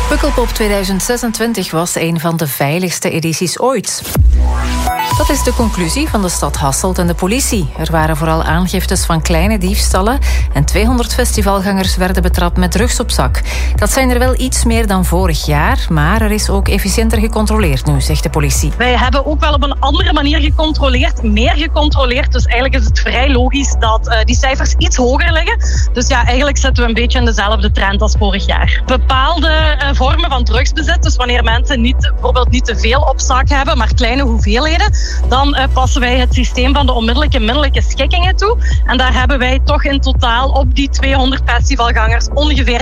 Pukkelpop 2026 was een van de veiligste edities ooit. Dat is de conclusie van de stad Hasselt en de politie. Er waren vooral aangiftes van kleine diefstallen en 200 festivalgangers werden betrapt met drugs op zak. Dat zijn er wel iets meer dan vorig jaar, maar er is ook efficiënter gecontroleerd nu, zegt de politie. Wij hebben ook wel op een andere manier gecontroleerd, meer gecontroleerd. Dus eigenlijk is het vrij logisch dat die cijfers iets hoger liggen. Dus ja, eigenlijk zitten we een beetje in dezelfde trend als vorig jaar. Bepaalde vormen van drugsbezit, dus wanneer mensen bijvoorbeeld niet te veel op zak hebben, maar kleine hoeveelheden, dan passen wij het systeem van de onmiddellijke middelijke schikkingen toe. En daar hebben wij toch in totaal op die 200 festivalgangers ongeveer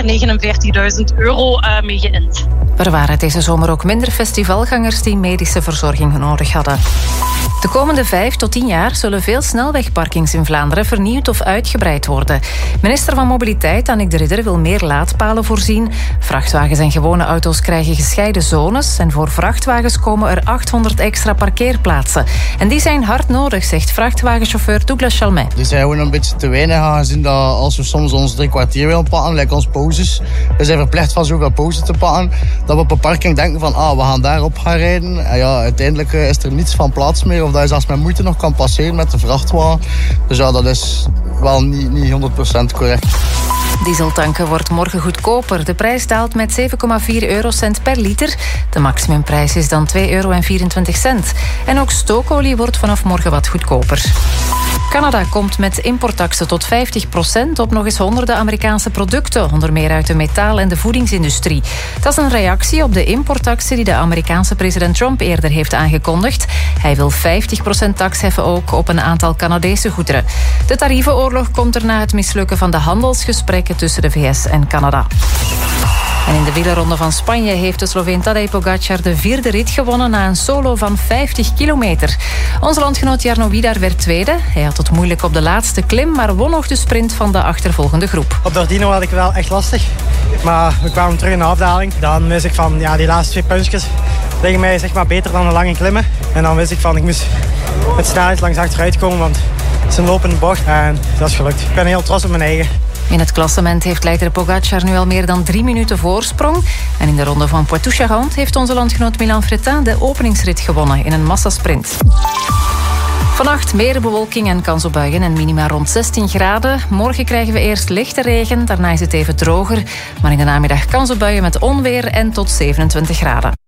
€49.000 mee geïnd. Er waren deze zomer ook minder festivalgangers die medische verzorging nodig hadden. De komende 5 tot 10 jaar zullen veel snelwegparkings in Vlaanderen vernieuwd of uitgebreid worden. Minister van Mobiliteit Annick de Ridder wil meer laadpalen voorzien. Vrachtwagens en gewone auto's krijgen gescheiden zones en voor vrachtwagens komen er 800 extra parkeerplaatsen. En die zijn hard nodig, zegt vrachtwagenchauffeur Douglas Chalmet. Die zijn gewoon een beetje te weinig, aangezien dat als we soms ons 3 kwartier willen pakken, lijkt ons pauzes. We zijn verplicht van zoveel pauze te pakken, dat we op een parking denken van we gaan daarop gaan rijden. En ja, uiteindelijk is er niets van plaats meer, of dat je zelfs met moeite nog kan passeren met de vrachtwagen. Dus ja, dat is wel niet 100% correct. Dieseltanken wordt morgen goedkoper. De prijs daalt met 7,4 eurocent per liter. De maximumprijs is dan €2,24. En ook stookolie wordt vanaf morgen wat goedkoper. Canada komt met importtaxen tot 50% op nog eens honderden Amerikaanse producten, onder meer uit de metaal- en de voedingsindustrie. Dat is een reactie op de importtaxen die de Amerikaanse president Trump eerder heeft aangekondigd. Hij wil 50% tax heffen ook op een aantal Canadese goederen. De tarievenoorlog komt er na het mislukken van de handelsgesprekken tussen de VS en Canada. En in de wielerronde van Spanje heeft de Sloveen Tadej Pogačar de 4e rit gewonnen na een solo van 50 kilometer. Onze landgenoot Jarno Widar werd tweede. Hij had het moeilijk op de laatste klim, maar won nog de sprint van de achtervolgende groep. Op Dardino had ik wel echt lastig, maar we kwamen terug in de afdaling. Dan wist ik van, die laatste 2 puntjes liggen mij zeg maar beter dan een lange klimmen. En dan wist ik van, ik moest met snelheid langs achteruit komen, want het is een lopende bocht en dat is gelukt. Ik ben heel trots op mijn eigen. In het klassement heeft leider Pogačar nu al meer dan 3 minuten voorsprong. En in de ronde van Poitou-Charentes heeft onze landgenoot Milan Fretin de openingsrit gewonnen in een massasprint. Vannacht meer bewolking en kans op buien en minima rond 16 graden. Morgen krijgen we eerst lichte regen, daarna is het even droger. Maar in de namiddag kans op buien met onweer en tot 27 graden.